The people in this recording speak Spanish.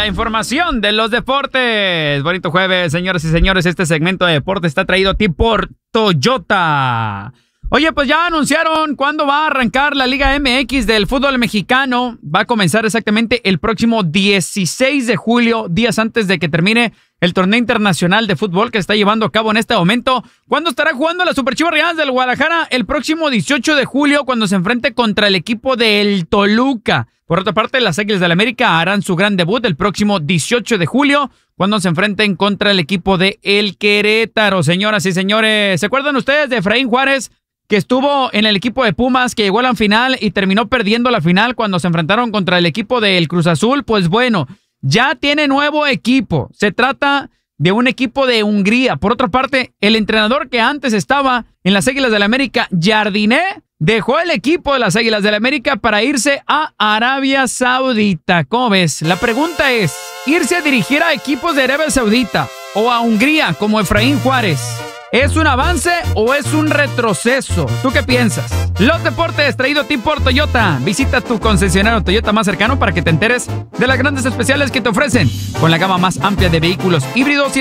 la información de los deportes. Bonito jueves, señoras y señores. Este segmento de deporte está traído a ti por Toyota. Oye, pues ya anunciaron cuándo va a arrancar la Liga MX del fútbol mexicano. Va a comenzar exactamente el próximo 16 de julio, días antes de que termine el torneo internacional de fútbol que está llevando a cabo en este momento. ¿Cuándo estará jugando la Super Chivas Rayadas del Guadalajara? El próximo 18 de julio, cuando se enfrente contra el equipo del Toluca. Por otra parte, las Águilas del América harán su gran debut el próximo 18 de julio, cuando se enfrenten contra el equipo de El Querétaro. Señoras y señores, ¿se acuerdan ustedes de Efraín Juárez, que estuvo en el equipo de Pumas, que llegó a la final y terminó perdiendo la final cuando se enfrentaron contra el equipo del Cruz Azul? Pues bueno, ya tiene nuevo equipo. Se trata de un equipo de Hungría. Por otra parte, el entrenador que antes estaba en las Águilas del América, Jardiné, dejó el equipo de las Águilas del América para irse a Arabia Saudita. ¿Cómo ves? La pregunta es, ¿irse a dirigir a equipos de Arabia Saudita o a Hungría como Efraín Juárez es un avance o es un retroceso? ¿Tú qué piensas? Los deportes traído a ti por Toyota. Visita tu concesionario Toyota más cercano para que te enteres de las grandes especiales que te ofrecen con la gama más amplia de vehículos híbridos y